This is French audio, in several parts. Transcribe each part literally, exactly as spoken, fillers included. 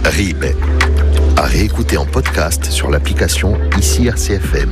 Rib, à réécouter en podcast sur l'application Ici R C F M.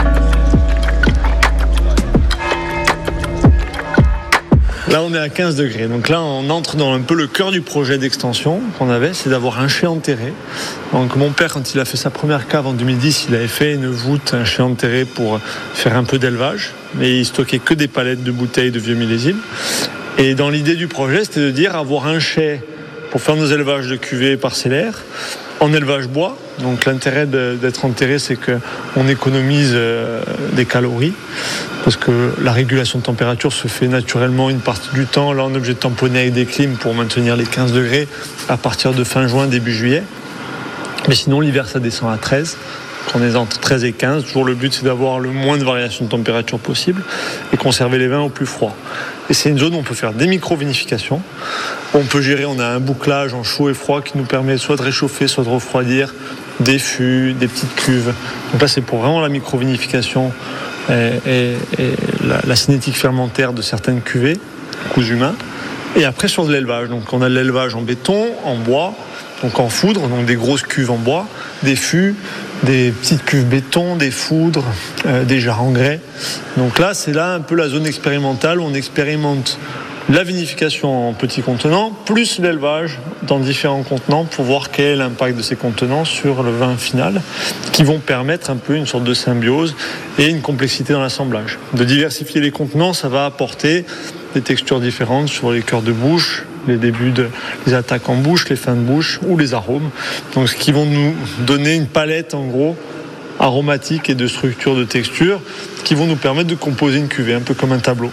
Là, on est à quinze degrés. Donc là, on entre dans un peu le cœur du projet d'extension qu'on avait, c'est d'avoir un chai enterré. Donc mon père, quand il a fait sa première cave en deux mille dix, il avait fait une voûte, un chai enterré pour faire un peu d'élevage. Mais il stockait que des palettes de bouteilles de vieux millésimes. Et dans l'idée du projet, c'était de dire avoir un chai pour faire nos élevages de cuvées parcellaires en élevage bois. Donc l'intérêt de, d'être enterré, c'est qu'on économise euh, des calories, parce que la régulation de température se fait naturellement une partie du temps. Là, on est obligé de tamponner avec des clims pour maintenir les quinze degrés à partir de fin juin, début juillet. Mais sinon, l'hiver, ça descend à treize. On est entre treize et quinze. Toujours le but, c'est d'avoir le moins de variation de température possible et conserver les vins au plus froid. Et c'est une zone où on peut faire des micro-vinifications. On peut gérer, on a un bouclage en chaud et froid qui nous permet soit de réchauffer, soit de refroidir, des fûts, des petites cuves. Donc là, c'est pour vraiment la micro-vinification et, et, et la, la cinétique fermentaire de certaines cuvées, coups humains. Et après, sur de l'élevage. Donc on a de l'élevage en béton, en bois, donc en foudre, donc des grosses cuves en bois, des fûts, des petites cuves béton, des foudres, euh, des jarres en grès. Donc là, c'est là un peu la zone expérimentale où on expérimente la vinification en petits contenants, plus l'élevage dans différents contenants pour voir quel est l'impact de ces contenants sur le vin final, qui vont permettre un peu une sorte de symbiose et une complexité dans l'assemblage. De diversifier les contenants, ça va apporter des textures différentes sur les cœurs de bouche, les débuts de les attaques en bouche, les fins de bouche ou les arômes. Donc ce qui vont nous donner une palette en gros aromatique et de structure, de texture, qui vont nous permettre de composer une cuvée, un peu comme un tableau.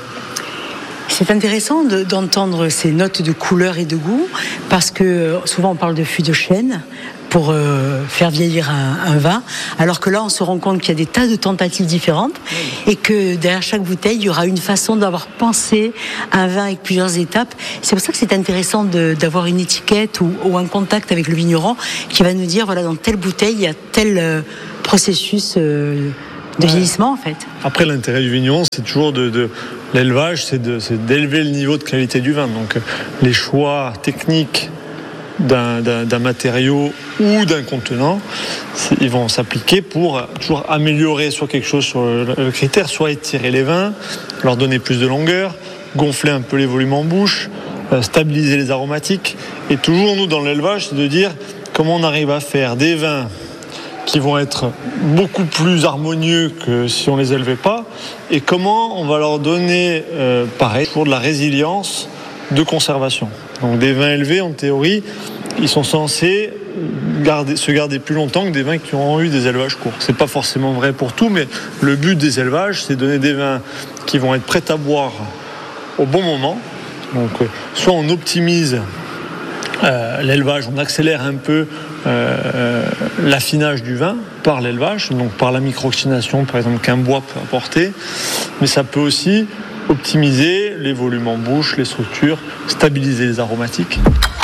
C'est intéressant de, d'entendre ces notes de couleur et de goût, parce que souvent on parle de fût de chêne pour euh, faire vieillir un, un vin, alors que là on se rend compte qu'il y a des tas de tentatives différentes et que derrière chaque bouteille il y aura une façon d'avoir pensé un vin avec plusieurs étapes. C'est pour ça que c'est intéressant de, d'avoir une étiquette ou, ou un contact avec le vigneron qui va nous dire voilà, dans telle bouteille il y a tel euh, processus euh, de vieillissement en fait. Après, l'intérêt du vigneron, c'est toujours de, de l'élevage, c'est, de, c'est d'élever le niveau de qualité du vin. Donc les choix techniques d'un, d'un, d'un matériau ou d'un contenant, ils vont s'appliquer pour toujours améliorer soit quelque chose sur le, le critère, soit étirer les vins, leur donner plus de longueur, gonfler un peu les volumes en bouche, euh, stabiliser les aromatiques. Et toujours, nous, dans l'élevage, c'est de dire comment on arrive à faire des vins qui vont être beaucoup plus harmonieux que si on les élevait pas, et comment on va leur donner, euh, pareil, pour de la résilience de conservation. Donc des vins élevés, en théorie, ils sont censés garder, se garder plus longtemps que des vins qui ont eu des élevages courts. C'est pas forcément vrai pour tout, mais le but des élevages, c'est de donner des vins qui vont être prêts à boire au bon moment. Donc, euh, soit on optimise Euh, l'élevage, on accélère un peu euh, l'affinage du vin par l'élevage, donc par la micro-oxydation par exemple qu'un bois peut apporter, mais ça peut aussi optimiser les volumes en bouche, les structures, stabiliser les aromatiques.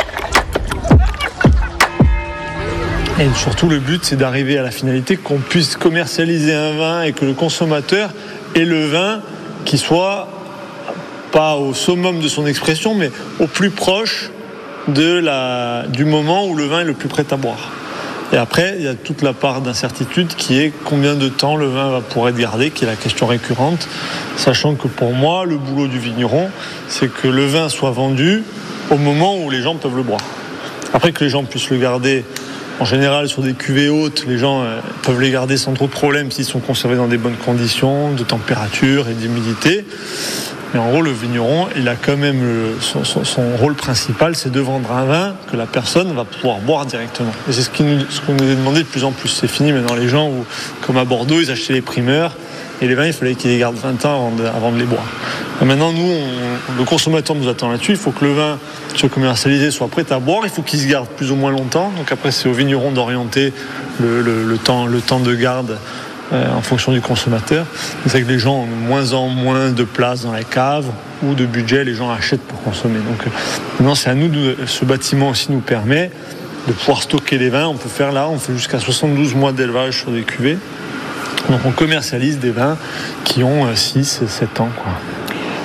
Et surtout le but c'est d'arriver à la finalité qu'on puisse commercialiser un vin et que le consommateur ait le vin qui soit pas au summum de son expression mais au plus proche de la, du moment où le vin est le plus prêt à boire. Et après, il y a toute la part d'incertitude qui est combien de temps le vin va pouvoir être gardé, qui est la question récurrente, sachant que pour moi, le boulot du vigneron, c'est que le vin soit vendu au moment où les gens peuvent le boire. Après, que les gens puissent le garder, en général, sur des cuvées hautes, les gens euh, peuvent les garder sans trop de problèmes s'ils sont conservés dans des bonnes conditions de température et d'humidité. Mais en gros, le vigneron, il a quand même le, son, son, son rôle principal, c'est de vendre un vin que la personne va pouvoir boire directement. Et c'est ce, qui nous, ce qu'on nous a demandé de plus en plus. C'est fini maintenant, les gens, où, comme à Bordeaux, ils achetaient les primeurs, et les vins, il fallait qu'ils les gardent vingt ans avant de, avant de les boire. Et maintenant, nous, on, le consommateur nous attend là-dessus. Il faut que le vin soit commercialisé, soit prêt à boire. Il faut qu'il se garde plus ou moins longtemps. Donc après, c'est au vigneron d'orienter le, le, le, temps, le temps de garde Euh, en fonction du consommateur. C'est vrai que les gens ont de moins en moins de place dans la cave ou de budget, les gens achètent pour consommer. Donc euh, maintenant c'est à nous, de, ce bâtiment aussi nous permet de pouvoir stocker les vins. On peut faire là, on fait jusqu'à soixante-douze mois d'élevage sur des cuvées. Donc on commercialise des vins qui ont six, sept ans, quoi.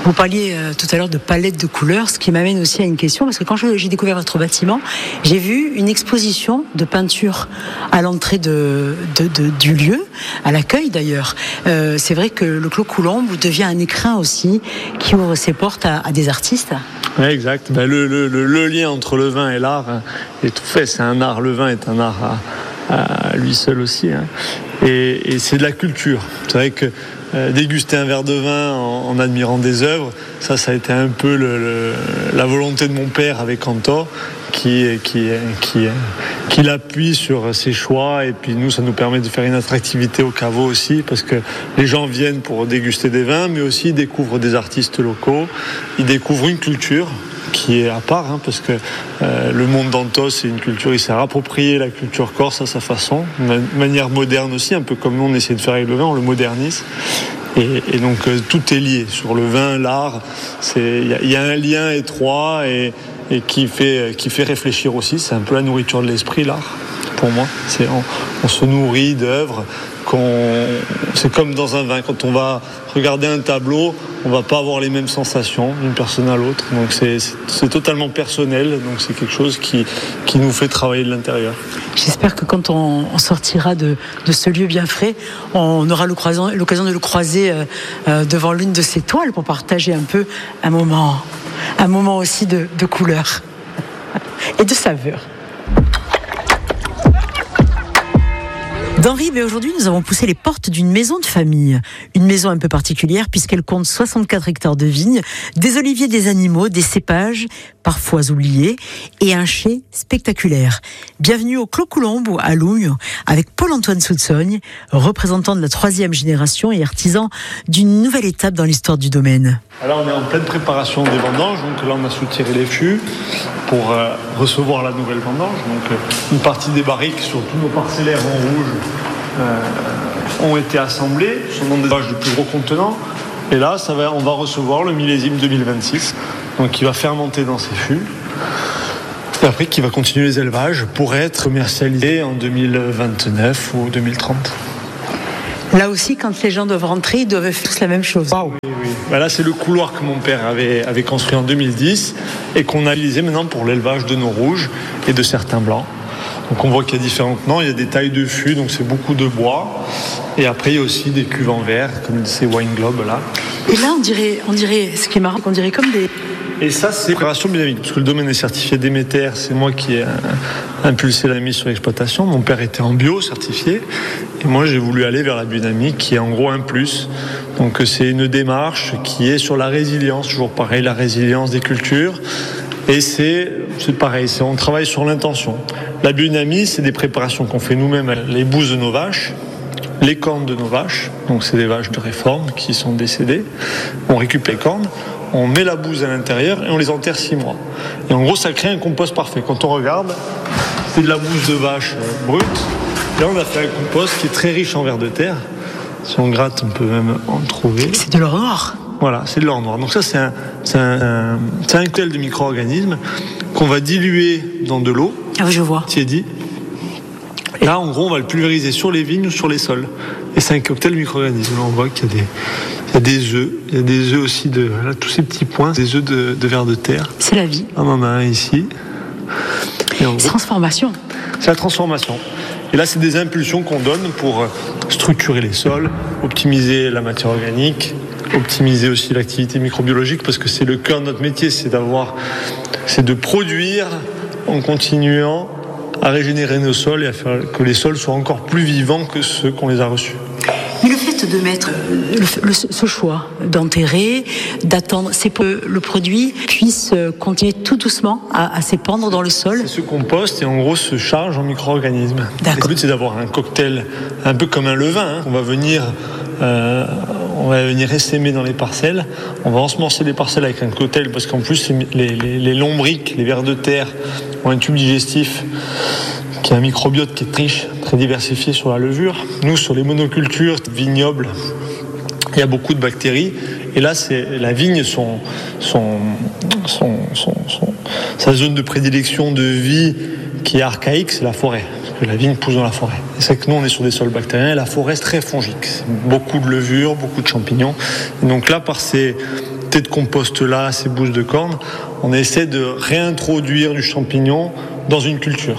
Vous parliez euh, tout à l'heure de palette de couleurs, ce qui m'amène aussi à une question, parce que quand je, j'ai découvert votre bâtiment, j'ai vu une exposition de peinture à l'entrée de, de, de, du lieu, à l'accueil d'ailleurs. Euh, c'est vrai que le Clos Coulombe devient un écrin aussi qui ouvre ses portes à, à des artistes. Oui, exact. Ben, le, le, le, le lien entre le vin et l'art est tout fait. C'est un art. Le vin est un art à, à lui seul aussi. Hein. Et, et c'est de la culture. C'est vrai que euh, déguster un verre de vin en, en admirant des œuvres, ça, ça a été un peu le, le, la volonté de mon père avec Cantor, qui, qui, qui, qui l'appuie sur ses choix. Et puis nous, ça nous permet de faire une attractivité au caveau aussi, parce que les gens viennent pour déguster des vins, mais aussi ils découvrent des artistes locaux, ils découvrent une culture qui est à part, hein, parce que euh, le monde d'Anthos, c'est une culture, il s'est approprié la culture corse à sa façon, de manière moderne aussi, un peu comme nous on essaie de faire avec le vin, on le modernise. Et, et donc euh, tout est lié sur le vin, l'art. Il y, y a un lien étroit et, et qui fait qui fait réfléchir aussi. C'est un peu la nourriture de l'esprit, l'art. Pour moi, c'est on, on se nourrit d'œuvres. Qu'on, c'est comme dans un vin. Quand on va regarder un tableau, on va pas avoir les mêmes sensations d'une personne à l'autre. Donc c'est, c'est, c'est totalement personnel. Donc c'est quelque chose qui, qui nous fait travailler de l'intérieur. J'espère que quand on, on sortira de, de ce lieu bien frais, on aura l'occasion, l'occasion de le croiser euh, euh, devant l'une de ces toiles pour partager un peu un moment, un moment aussi de, de couleur et de saveur. Dans Rives, aujourd'hui, nous avons poussé les portes d'une maison de famille. Une maison un peu particulière puisqu'elle compte soixante-quatre hectares de vignes, des oliviers, des animaux, des cépages, parfois oubliés, et un chai spectaculaire. Bienvenue au Clos Coulombe, à Lougne, avec Paul-Antoine Soutsogne, représentant de la troisième génération et artisan d'une nouvelle étape dans l'histoire du domaine. Alors on est en pleine préparation des vendanges, donc là on a soutiré les fûts pour euh, recevoir la nouvelle vendange. Donc euh, une partie des barriques sur tous nos parcellaires en rouge euh, ont été assemblées, ce sont des vaches de plus gros contenants. Et là ça va, on va recevoir le millésime deux mille vingt-six, donc qui va fermenter dans ces fûts. Et après qui va continuer les élevages pour être commercialisé en deux mille vingt-neuf ou deux mille trente. Là aussi, quand les gens doivent rentrer, ils doivent faire tous la même chose. Ah oui, oui. Ben là, c'est le couloir que mon père avait, avait construit en deux mille dix et qu'on a utilisé maintenant pour l'élevage de nos rouges et de certains blancs. Donc on voit qu'il y a différents tenants, il y a des tailles de fûts, donc c'est beaucoup de bois. Et après, il y a aussi des cuves en verre, comme ces wine globes là. Et là, on dirait, on dirait, ce qui est marrant, on dirait comme des... Et ça, c'est préparation biodynamique, parce que le domaine est certifié Déméter, c'est moi qui ai impulsé la mise sur l'exploitation. Mon père était en bio certifié, et moi j'ai voulu aller vers la biodynamique, qui est en gros un plus. Donc c'est une démarche qui est sur la résilience, toujours pareil, la résilience des cultures. Et c'est, c'est pareil, c'est, on travaille sur l'intention. La biodynamie, c'est des préparations qu'on fait nous-mêmes, les bouses de nos vaches, les cornes de nos vaches, donc c'est des vaches de réforme qui sont décédées. On récupère les cornes, on met la bouse à l'intérieur et on les enterre six mois. Et en gros, ça crée un compost parfait. Quand on regarde, c'est de la bouse de vache brute. Là, on a fait un compost qui est très riche en vers de terre. Si on gratte, on peut même en trouver. C'est de l'or noir. Voilà, c'est de l'or noir. Donc ça, c'est un, c'est un, un, c'est un cocktail de micro-organismes qu'on va diluer dans de l'eau. Ah oui, je vois. Tiédie. Et là, en gros, on va le pulvériser sur les vignes ou sur les sols. Et c'est un cocktail de micro-organismes. Là, on voit qu'il y a des... Il y a des œufs, il y a des œufs aussi de là, tous ces petits points, des œufs de, de vers de terre. C'est la vie. On en a un ici. Et en gros, transformation. C'est la transformation. Et là, c'est des impulsions qu'on donne pour structurer les sols, optimiser la matière organique, optimiser aussi l'activité microbiologique, parce que c'est le cœur de notre métier, c'est d'avoir, c'est de produire en continuant à régénérer nos sols et à faire que les sols soient encore plus vivants que ceux qu'on les a reçus. Mais le fait de mettre le, le, ce choix d'enterrer, d'attendre, c'est pour que le produit puisse continuer tout doucement à, à s'épandre dans le sol. C'est ce compost et en gros se charge en micro-organismes. D'accord. Le but c'est d'avoir un cocktail un peu comme un levain. Hein. On va venir, euh, on va venir essaimer dans les parcelles. On va ensemencer les parcelles avec un cocktail parce qu'en plus les, les, les lombriques, les vers de terre ont un tube digestif qui a un microbiote qui est riche, très diversifié sur la levure. Nous, sur les monocultures vignobles, il y a beaucoup de bactéries. Et là, c'est la vigne, son, son, son, son, son, sa zone de prédilection de vie qui est archaïque, c'est la forêt. Parce que la vigne pousse dans la forêt. Et c'est que nous, on est sur des sols bactériens. Et la forêt, c'est très fongique. C'est beaucoup de levures, beaucoup de champignons. Et donc là, par ces quantité de compost-là, ces bouses de corne, on essaie de réintroduire du champignon dans une culture.